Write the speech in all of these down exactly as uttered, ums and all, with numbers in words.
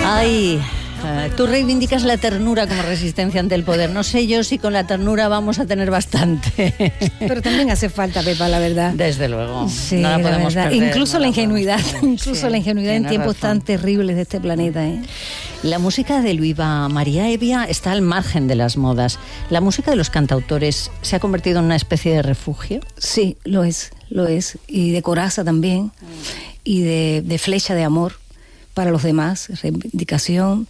Ay, uh, tú reivindicas la ternura como resistencia ante el poder. No sé yo si con la ternura vamos a tener bastante. Pero también hace falta, Pepa, la verdad. Desde luego. Sí, no la la podemos verdad. perder. Incluso no la la ingenuidad, incluso sí, la ingenuidad en tiempos razón. tan terribles de este planeta, ¿eh? La música de Luiva María Evia está al margen de las modas. ¿La música de los cantautores se ha convertido en una especie de refugio? Sí, lo es, lo es. Y de coraza también, mm. y de, de flecha de amor para los demás, reivindicación,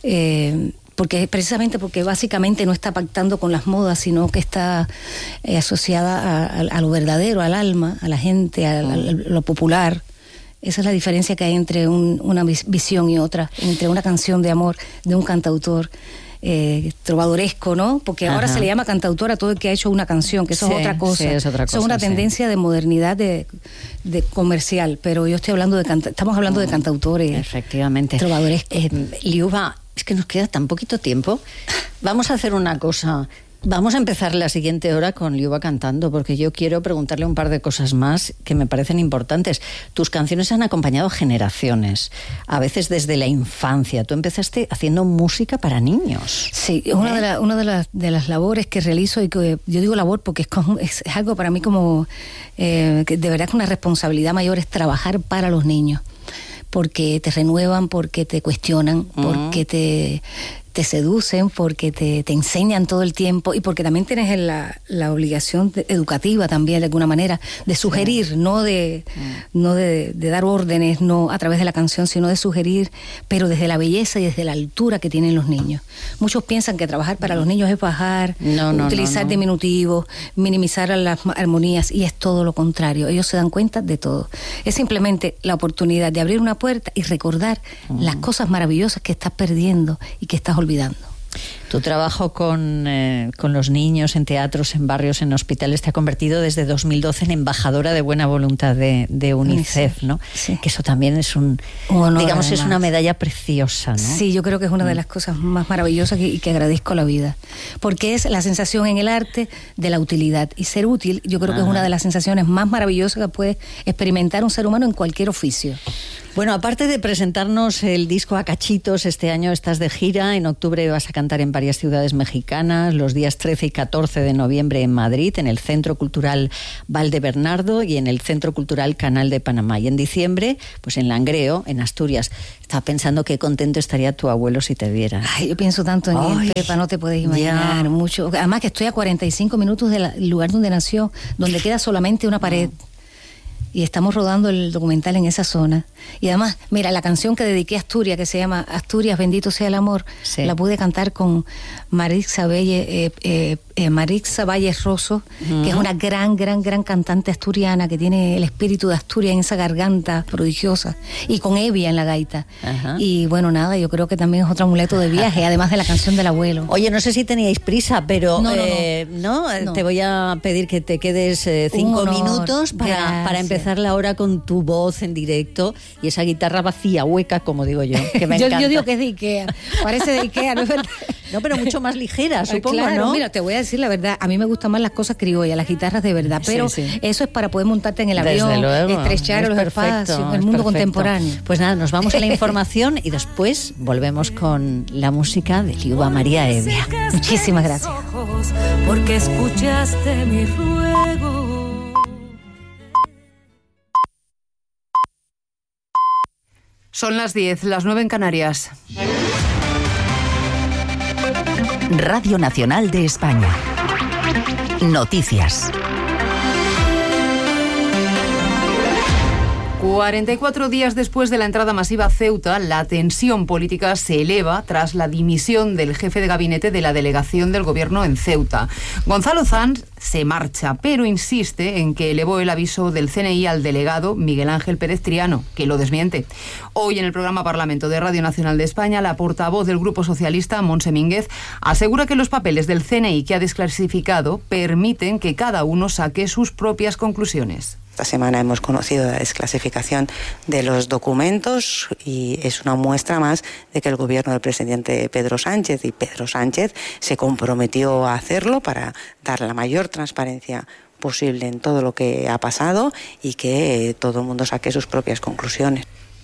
eh, porque precisamente porque básicamente no está pactando con las modas, sino que está eh, asociada a, a, a lo verdadero, al alma, a la gente, a, a, a lo popular. Esa es la diferencia que hay entre un, una visión y otra, entre una canción de amor de un cantautor eh, trovadoresco, ¿no? Porque ahora Ajá. se le llama cantautor a todo el que ha hecho una canción, que eso sí, es otra cosa. Sí, es otra cosa. Eso es una sí. tendencia de modernidad de, de comercial, pero yo estoy hablando de canta, estamos hablando de cantautores. Efectivamente. Trovadorescos. Eh, Liuba, es que nos queda tan poquito tiempo. Vamos a hacer una cosa. Vamos a empezar la siguiente hora con Liuba cantando, porque yo quiero preguntarle un par de cosas más que me parecen importantes. Tus canciones han acompañado generaciones, a veces desde la infancia. Tú empezaste haciendo música para niños. Sí, ¿Eh? una, de, la, una de, las, de las labores que realizo, y que yo digo labor porque es, como, es, es algo para mí como, eh, que de verdad que una responsabilidad mayor es trabajar para los niños, porque te renuevan, porque te cuestionan, uh-huh. porque te... te seducen, porque te, te enseñan todo el tiempo, y porque también tienes la, la obligación de, educativa también de alguna manera, de sugerir, sí. no, de, mm. no de, de dar órdenes, no a través de la canción, sino de sugerir, pero desde la belleza y desde la altura que tienen los niños. Muchos piensan que trabajar para los niños es bajar, no, no, utilizar no, no. diminutivos, minimizar las armonías, y es todo lo contrario. Ellos se dan cuenta de todo. Es simplemente la oportunidad de abrir una puerta y recordar mm. las cosas maravillosas que estás perdiendo y que estás olvidando. olvidando. Tu trabajo con, eh, con los niños en teatros, en barrios, en hospitales, te ha convertido desde dos mil doce en embajadora de buena voluntad de, de UNICEF, ¿no? Sí. Que eso también es un, un digamos, además. Es una medalla preciosa, ¿no? Sí, yo creo que es una de las cosas más maravillosas y que, que agradezco a la vida, porque es la sensación en el arte de la utilidad, y ser útil yo creo Ajá. que es una de las sensaciones más maravillosas que puede experimentar un ser humano en cualquier oficio. Bueno, aparte de presentarnos el disco a cachitos, este año estás de gira. En octubre vas a cantar en varias ciudades mexicanas, los días trece y catorce de noviembre en Madrid, en el Centro Cultural Valdebernardo y en el Centro Cultural Canal de Panamá. Y en diciembre, pues en Langreo, en Asturias. Estaba pensando qué contento estaría tu abuelo si te viera. Ay, yo pienso tanto en Ay, él, Pepa, no te puedes imaginar. Ya. Mucho. Además que estoy a cuarenta y cinco minutos del lugar donde nació, donde queda solamente una pared. Y estamos rodando el documental en esa zona. Y además, mira, la canción que dediqué a Asturias, que se llama Asturias, bendito sea el amor, sí. la pude cantar con Marixa Valle, eh, eh, eh, Marixa Valles Rosso, uh-huh. que es una gran, gran, gran cantante asturiana, que tiene el espíritu de Asturias en esa garganta prodigiosa, y con Evia en la gaita. Uh-huh. Y bueno, nada, yo creo que también es otro amuleto de viaje, además de la canción del abuelo. Oye, no sé si teníais prisa, pero no, no, eh, no. ¿no? no. te voy a pedir que te quedes eh, cinco honor, minutos para, para empezar la hora con tu voz en directo y esa guitarra vacía, hueca, como digo yo, que me yo, encanta. Yo digo que es de Ikea, parece de Ikea, ¿no es verdad? No, pero mucho más ligera, supongo, claro, ¿no? Mira, te voy a decir la verdad, a mí me gustan más las cosas criollas, las guitarras de verdad, pero sí, sí. eso es para poder montarte en el avión, Desde luego, estrechar es los perfecto, espacios, el mundo perfecto. contemporáneo. Pues nada, nos vamos a la información y después volvemos con la música de Liuba María Evia. Muchísimas gracias. Porque escuchaste mi ruego. Son las diez, las nueve en Canarias. Radio Nacional de España. Noticias. cuarenta y cuatro días después de la entrada masiva a Ceuta, la tensión política se eleva tras la dimisión del jefe de gabinete de la delegación del gobierno en Ceuta. Gonzalo Sanz se marcha, pero insiste en que elevó el aviso del C N I al delegado Miguel Ángel Pérez Triano, que lo desmiente. Hoy en el programa Parlamento de Radio Nacional de España, la portavoz del Grupo Socialista, Montse Mínguez, asegura que los papeles del C N I que ha desclasificado permiten que cada uno saque sus propias conclusiones. Esta semana hemos conocido la desclasificación de los documentos y es una muestra más de que el gobierno del presidente Pedro Sánchez y Pedro Sánchez se comprometió a hacerlo para dar la mayor transparencia posible en todo lo que ha pasado y que todo el mundo saque sus propias conclusiones.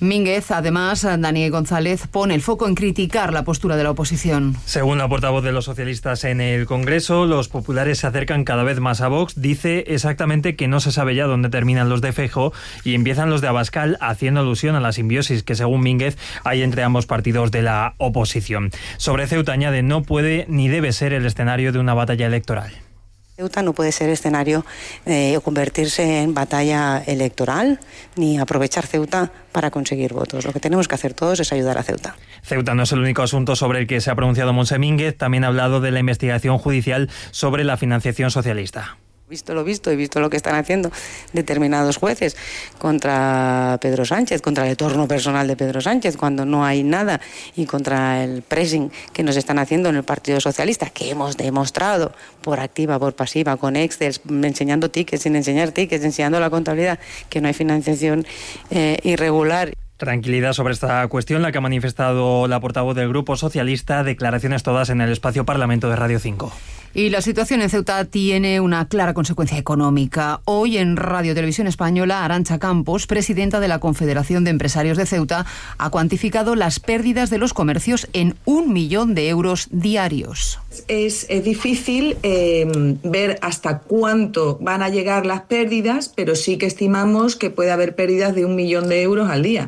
Mínguez, además, Dani González pone el foco en criticar la postura de la oposición. Según la portavoz de los socialistas en el Congreso, los populares se acercan cada vez más a Vox. Dice exactamente que no se sabe ya dónde terminan los de Feijóo y empiezan los de Abascal, haciendo alusión a la simbiosis que, según Mínguez, hay entre ambos partidos de la oposición. Sobre Ceuta añade, no puede ni debe ser el escenario de una batalla electoral. Ceuta no puede ser escenario eh, o convertirse en batalla electoral, ni aprovechar Ceuta para conseguir votos. Lo que tenemos que hacer todos es ayudar a Ceuta. Ceuta no es el único asunto sobre el que se ha pronunciado Montse Mínguez, también ha hablado de la investigación judicial sobre la financiación socialista. Visto lo visto, he visto lo que están haciendo determinados jueces contra Pedro Sánchez, contra el entorno personal de Pedro Sánchez, cuando no hay nada, y contra el pressing que nos están haciendo en el Partido Socialista, que hemos demostrado por activa, por pasiva, con Excel, enseñando tickets, sin enseñar tickets, enseñando la contabilidad, que no hay financiación eh, irregular. Tranquilidad sobre esta cuestión, la que ha manifestado la portavoz del Grupo Socialista, declaraciones todas en el espacio Parlamento de Radio cinco. Y la situación en Ceuta tiene una clara consecuencia económica. Hoy en Radio Televisión Española, Arantxa Campos, presidenta de la Confederación de Empresarios de Ceuta, ha cuantificado las pérdidas de los comercios en un millón de euros diarios. Es, es difícil eh, ver hasta cuánto van a llegar las pérdidas, pero sí que estimamos que puede haber pérdidas de un millón de euros al día.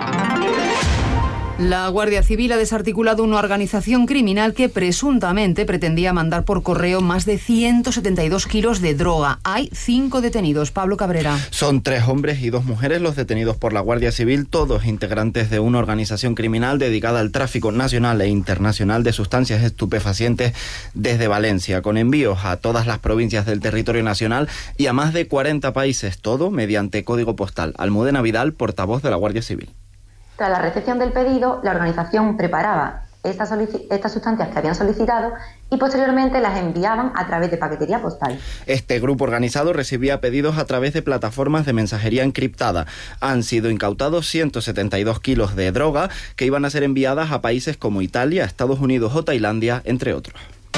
La Guardia Civil ha desarticulado una organización criminal que presuntamente pretendía mandar por correo más de ciento setenta y dos kilos de droga. Hay cinco detenidos. Pablo Cabrera. Son tres hombres y dos mujeres los detenidos por la Guardia Civil, todos integrantes de una organización criminal dedicada al tráfico nacional e internacional de sustancias estupefacientes desde Valencia, con envíos a todas las provincias del territorio nacional y a más de cuarenta países, todo mediante código postal. Almudena Vidal, portavoz de la Guardia Civil. Tras la recepción del pedido, la organización preparaba estas, estas sustancias que habían solicitado y posteriormente las enviaban a través de paquetería postal. Este grupo organizado recibía pedidos a través de plataformas de mensajería encriptada. Han sido incautados ciento setenta y dos kilos de droga que iban a ser enviadas a países como Italia, Estados Unidos o Tailandia, entre otros.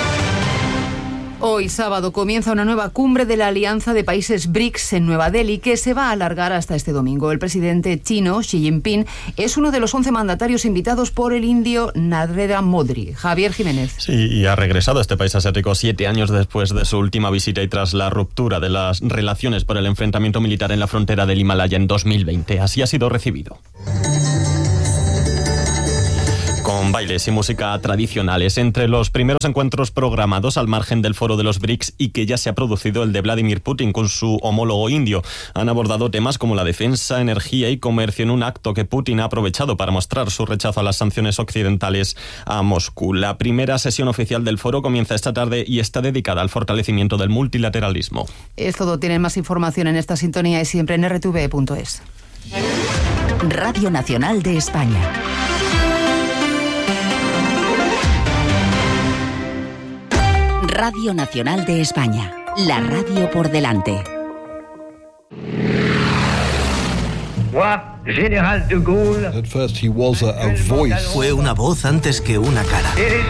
Hoy sábado comienza una nueva cumbre de la Alianza de Países B R I C S en Nueva Delhi, que se va a alargar hasta este domingo. El presidente chino, Xi Jinping, es uno de los once mandatarios invitados por el indio Narendra Modi. Javier Jiménez. Sí, y ha regresado a este país asiático siete años después de su última visita y tras la ruptura de las relaciones por el enfrentamiento militar en la frontera del Himalaya en dos mil veinte. Así ha sido recibido. Con bailes y música tradicionales. Entre los primeros encuentros programados al margen del foro de los B R I C S y que ya se ha producido el de Vladimir Putin con su homólogo indio, han abordado temas como la defensa, energía y comercio en un acto que Putin ha aprovechado para mostrar su rechazo a las sanciones occidentales a Moscú. La primera sesión oficial del foro comienza esta tarde y está dedicada al fortalecimiento del multilateralismo. Es todo. Tienen más información en esta sintonía y siempre en r t v punto es. Radio Nacional de España. Radio Nacional de España, la radio por delante. General de Gaulle. At first he was a, a voice. Fue una voz antes que una cara.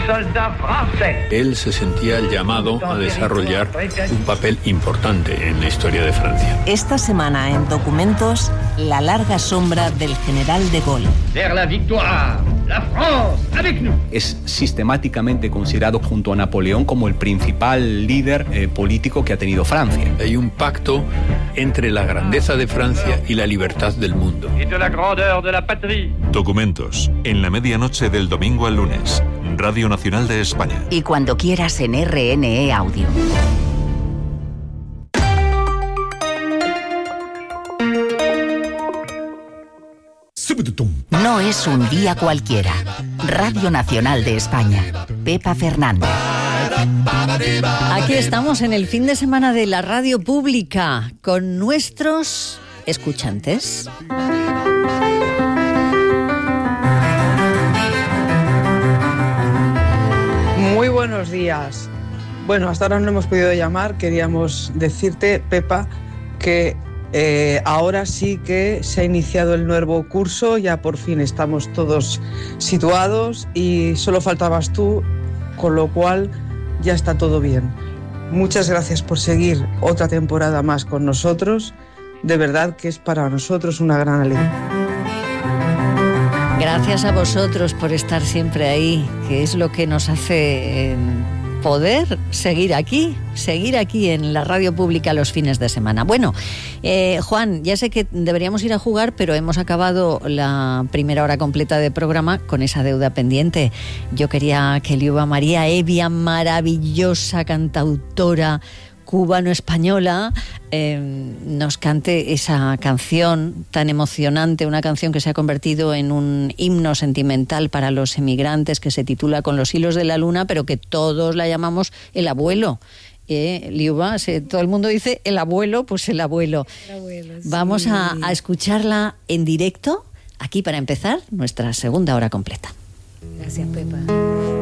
Él se sentía llamado a desarrollar un papel importante en la historia de Francia. Esta semana en Documentos, la larga sombra del general de Gaulle. Vers la victoire, la France, avec nous. Es sistemáticamente considerado junto a Napoleón como el principal líder eh, político que ha tenido Francia. Hay un pacto entre la grandeza de Francia y la libertad del mundo. De la grandeur de la patrie. Documentos, en la medianoche del domingo al lunes. Radio Nacional de España. Y cuando quieras en R N E Audio. No es un día cualquiera. Radio Nacional de España. Pepa Fernández. Aquí estamos en el fin de semana de la radio pública con nuestros escuchantes. Muy buenos días. Bueno, hasta ahora no hemos podido llamar. Queríamos decirte, Pepa, que eh, ahora sí que se ha iniciado el nuevo curso. Ya por fin estamos todos situados y solo faltabas tú, con lo cual ya está todo bien. Muchas gracias por seguir otra temporada más con nosotros. De verdad que es para nosotros una gran alegría. Gracias a vosotros por estar siempre ahí, que es lo que nos hace eh, poder seguir aquí, seguir aquí en la radio pública los fines de semana. Bueno, eh, Juan, ya sé que deberíamos ir a jugar, pero hemos acabado la primera hora completa de programa con esa deuda pendiente. Yo quería que Liuba María Hevia, maravillosa cantautora cubano-española, eh, nos cante esa canción tan emocionante, una canción que se ha convertido en un himno sentimental para los emigrantes, que se titula Con los hilos de la luna, pero que todos la llamamos El abuelo. Eh, Liuba, se, todo el mundo dice el abuelo, pues el abuelo. El abuelo, sí. Vamos a, a escucharla en directo, aquí para empezar nuestra segunda hora completa. Gracias, Pepa.